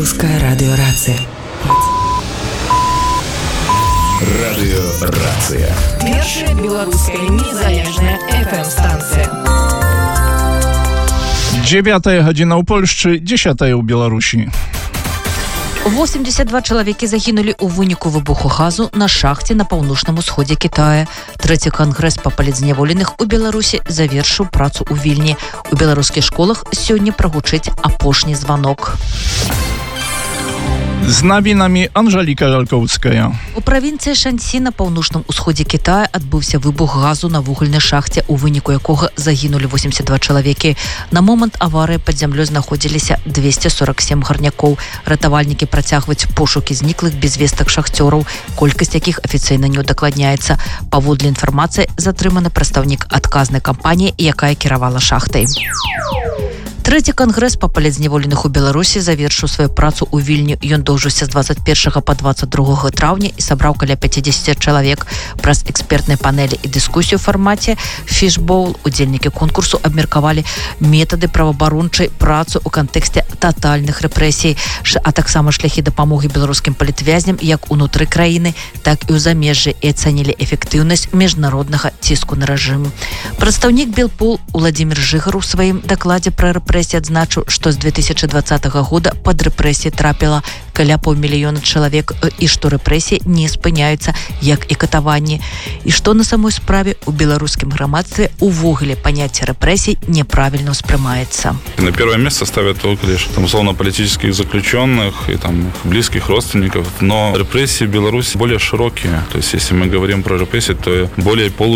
Русская радиорация. Радиорация. Першая белорусская незалежная FM-станция. 9 гадзіна ў Польшчы, 10 ў Беларусі. 82 чалавекі загінулі ў выніку выбуху газу на шахце на паўночным усходзе Китая. Трэці кангрэс па палітзняволеных у Беларусі завершыў працу ў Вільні. У беларускіх школах сёння прагучыць апошні званок. З навінамі Анжаліка Жалкоўская. У правінцыі Шансі на паўночным усходзе Китая адбыўся выбух газу на вугальнай шахце, у выніку якога загінулі 82 чалавекі. На момант аварыі пад зямлёй знаходзіліся 247 гарнякоў. Ратавальнікі працягваюць пошукі зніклых без вестак шахцёраў, колькасць якіх афіцыйна не ўдакладняецца. Паводле інфармацыі затрыманы прадстаўнік адказнай кампаніі, якая кіравала шахтай. Трэці кангрэс па палітзняволеных у Беларусі завершыў сваю працу ў Вільні. Ён доўжыўся з 21 па 22 траўня і сабраў каля 50 чалавек. Праз экспертнай панелі і дыскусію ў фармаце фішбоул удзельнікі конкурсу абмеркавалі метады праваабарончай працы ў кантэксце татальных рэпрэсій, а таксама шляхі дапамогі беларускім палітвязням як унутры краіны, так і ў замежжы, і ацанілі эфектыўнасць міжнароднага ціску на рэжым. Прадстаўнік Белпол Уладзімір Жыгар у сваім дакладзе пра рэпрэсіі адзначыў, што з 2020 года пад рэпрэсіі трапіла каля 500 000 чалавек і што рэпрэсіі не спыняюцца, як і катаванні. І што на самой справе у беларускім грамадстве увогуле паняцце рэпрэсій неправільна ўспрымаецца. На первое место ставят только лишь условно-политических заключенных и там близких родственников, но репрессии в Беларуси более широкие. То есть если мы говорим про репрессии, то более